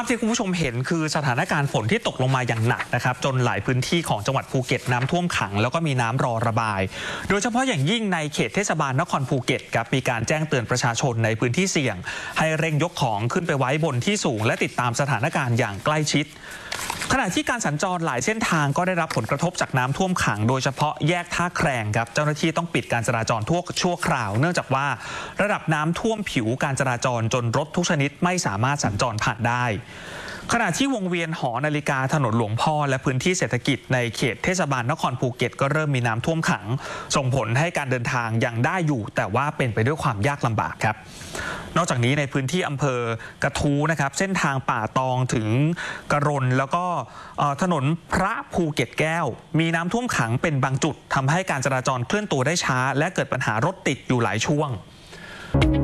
พที่คุณผู้ชมเห็นคือสถานการณ์ฝนที่ตกลงมาอย่างหนักนะครับจนหลายพื้นที่ของจังหวัดภูเก็ตน้ำท่วมขังแล้วก็มีน้ำรอระบายโดยเฉพาะอย่างยิ่งในเขตเทศบาลนครภูเก็ตครับมีการแจ้งเตือนประชาชนในพื้นที่เสี่ยงให้เร่งยกของขึ้นไปไว้บนที่สูงและติดตามสถานการณ์อย่างใกล้ชิดขณะที่การสัญจรหลายเส้นทางก็ได้รับผลกระทบจากน้ำท่วมขังโดยเฉพาะแยกท่าแครงครับเจ้าหน้าที่ต้องปิดการจราจรชั่วคราวเนื่องจากว่าระดับน้ำท่วมผิวการจราจรจนรถทุกชนิดไม่สามารถสัญจรผ่านได้ขณะที่วงเวียนหอนาฬิกาถนนหลวงพ่อและพื้นที่เศรษฐกิจในเขตเทศบาลนครภูเก็ตก็เริ่มมีน้ำท่วมขังส่งผลให้การเดินทางยังได้อยู่แต่ว่าเป็นไปด้วยความยากลำบากครับนอกจากนี้ในพื้นที่อำเภอกระทู้นะครับเส้นทางป่าตองถึงกระรนแล้วก็ถนนพระภูเก็ตแก้วมีน้ำท่วมขังเป็นบางจุดทำให้การจราจรเคลื่อนตัวได้ช้าและเกิดปัญหารถติดอยู่หลายช่วง